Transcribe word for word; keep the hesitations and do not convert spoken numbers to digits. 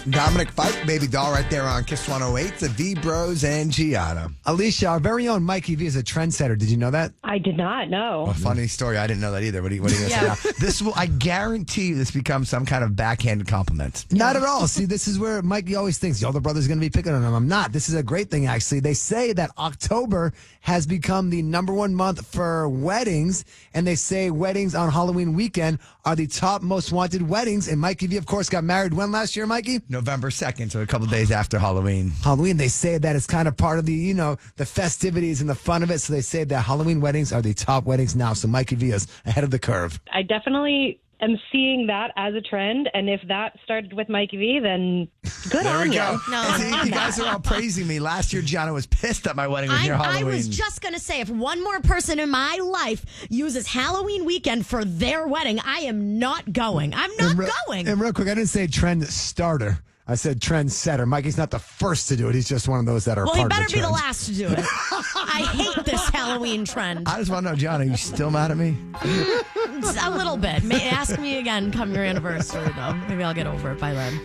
Dominic Fike, Baby Doll, right there on Kiss one oh eight. The V-Bros and Gianna. Alicia, our very own Mikey V is a trendsetter. Did you know that? I did not know. A funny story. I didn't know that either. What are you, what are you going to Yeah. say now? This will, I guarantee you, this becomes some kind of backhanded compliment. Not at all. See, this is where Mikey always thinks, yo, the brother's going to be picking on him. I'm not. This is a great thing, actually. They say that October has become the number one month for weddings, and they say weddings on Halloween weekend are the top most wanted weddings. And Mikey V, of course, got married when last year, Mikey? November second, so a couple days after Halloween. Halloween, they say that it's kind of part of the, you know, the festivities and the fun of it. So they say that Halloween weddings are the top weddings now. So Mikey V is ahead of the curve. I definitely am seeing that as a trend, and if that started with Mikey V, then good There on we you. go. No, See, I'm you guys are all praising me. Last year, Gianna was pissed that my wedding was I, near I Halloween. was just going to say, if one more person in my life uses Halloween weekend for their wedding, I am not going. I'm not And re- going. And real quick, I didn't say trend starter. I said trend setter. Mikey's not the first to do it. He's just one of those that are well, he part better of the be the trend. last to do it. I hate this Halloween trend. I just want to know, Gianna, are you still mad at me? A little bit. May, ask me again come your anniversary, though. Maybe I'll get over it by then.